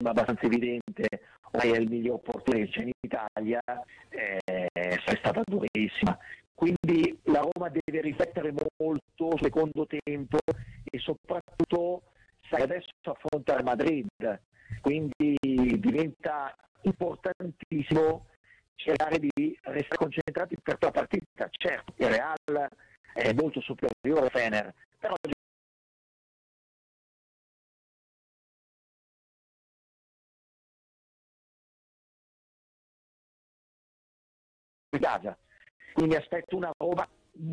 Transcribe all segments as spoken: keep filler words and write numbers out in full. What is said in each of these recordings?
sembra abbastanza evidente, ormai è il miglior portiere che c'è in Italia, eh, è stata durissima. Quindi la Roma deve riflettere molto sul secondo tempo e soprattutto sai, adesso affronta il Madrid, quindi diventa importantissimo cercare di restare concentrati per la partita. Certo, il Real è molto superiore a Fener, però in casa, quindi aspetto una Roma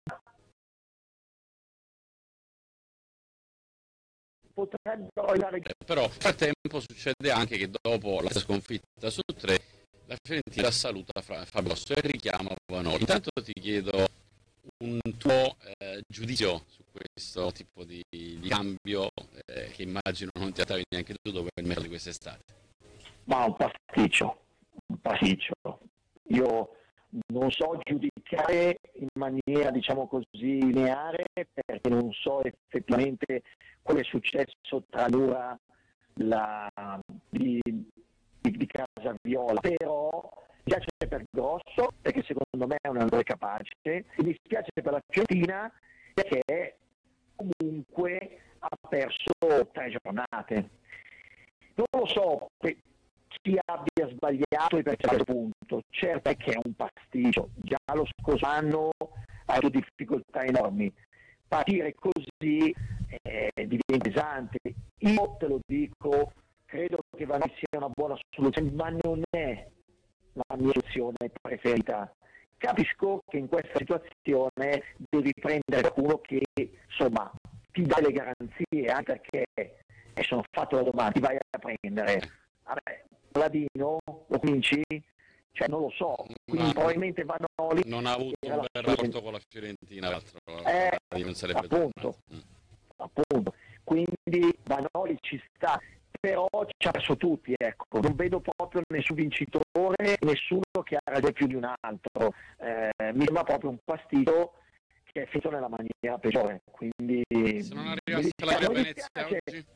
potrebbero arrivare. Eh, però nel frattempo succede anche che dopo la sconfitta su tre la Fiorentina saluta Fabio Grosso e richiama Vanoli. Intanto ti chiedo un tuo eh, giudizio su questo tipo di, di cambio eh, che immagino non ti attravi neanche tu dopo il mercato di quest'estate. Ma un pasticcio, un pasticcio. Io non so giudicare in maniera, diciamo così, lineare, perché non so effettivamente quello è successo tra l'ora la, di, di, di Casaviola, però mi piace per Grosso perché secondo me è un allenatore capace e mi dispiace per la Fiorentina perché comunque ha perso tre giornate. Non lo so chi abbia sbagliato e perché a questo punto, certo è che è un pasticcio, già lo scorso anno ha avuto difficoltà enormi. Partire così eh, diventa pesante. Io te lo dico, credo che Vanoli sia una buona soluzione, ma non è la mia soluzione preferita. Capisco che in questa situazione devi prendere qualcuno che insomma ti dà le garanzie, anche perché e sono fatto la domanda, ti vai a prendere. Vabbè, Ladino lo cominci? Cioè non lo so, quindi ma probabilmente Vanoli non ha avuto un bel rapporto con la Fiorentina, l'altro eh, non sarebbe appunto, mm. appunto, quindi Vanoli ci sta, però ci ha perso tutti, ecco, non vedo proprio nessun vincitore, nessuno che ha ragione più di un altro, eh, mi sembra proprio un pasticcio che è finito nella maniera peggiore, quindi se non arrivasse la Via Venezia oggi?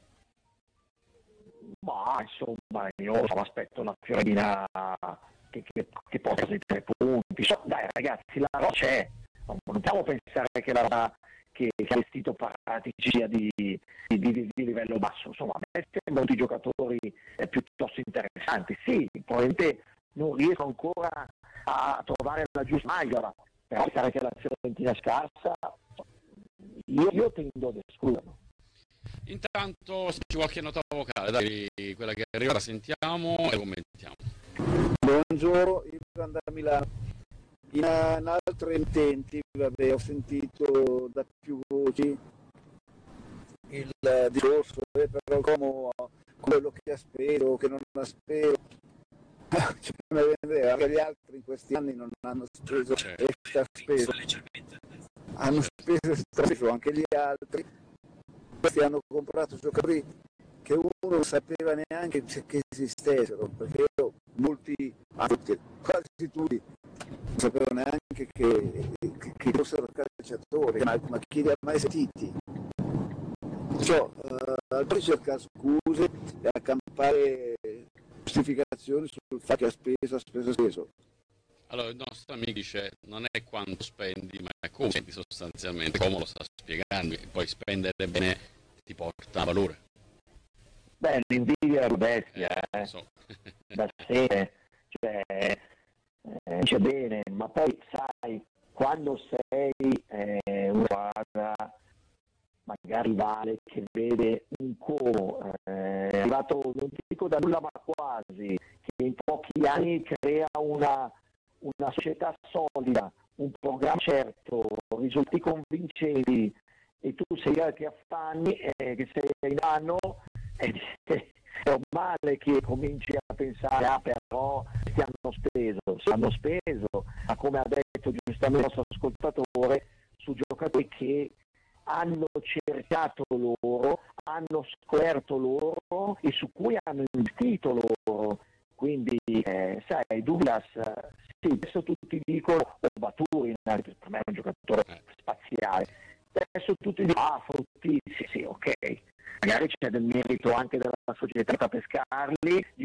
Ma insomma io mi aspetto una Fiorentina che, che, che porta i tre punti. So, dai ragazzi, la roba c'è, non dobbiamo pensare che la roba che, che ha vestito Paratici sia di, di, di, di livello basso. Insomma, a me sembrano tutti giocatori eh, piuttosto interessanti. Sì, probabilmente non riesco ancora a trovare la giusta maglia, però sarà che la Fiorentina è scarsa, io, io tendo ad escluderlo. Intanto se c'è qualche nota vocale, dai, quella che arriva la sentiamo e commentiamo. Buongiorno, Ivan da Milano. In, in altri intenti, vabbè, ho sentito da più voci il discorso, eh, però come quello che ha speso, che non ha speso. Cioè, anche gli altri in questi anni non hanno speso extra speso. Hanno speso extra speso anche gli altri. Questi hanno comprato giocatori che uno non sapeva neanche che esistessero, perché io molti, quasi tutti, non sapevo neanche che, che, che fossero calciatori, ma, ma chi li ha mai sentiti? Cioè, uh, altri cercare scuse e accampare giustificazioni sul fatto che ha speso, ha speso, ha speso. Allora, il nostro amico dice non è quanto spendi, ma è come spendi sostanzialmente, come lo sta spiegando, e poi spendere bene ti porta a valore. Beh, l'invidia è una bestia, eh, eh. so. Da sé, cioè, eh, dice bene, ma poi sai, quando sei eh, una squadra magari rivale che vede un Como eh, è arrivato, non dico da nulla ma quasi, che in pochi anni crea una una società solida, un programma certo, risultati convincenti e tu sei che affanni e che sei in anno è, è normale che cominci a pensare ah però ti hanno speso, si hanno speso, ma come ha detto giustamente il nostro ascoltatore, su giocatori che hanno cercato loro, hanno scoperto loro e su cui hanno investito loro. Quindi, eh, sai, Douglas, sì, adesso tutti dicono, o oh, Baturi, per me è un giocatore spaziale, adesso tutti dicono, ah, Frutti, sì, sì, ok, magari c'è del merito anche della società pescana, parli di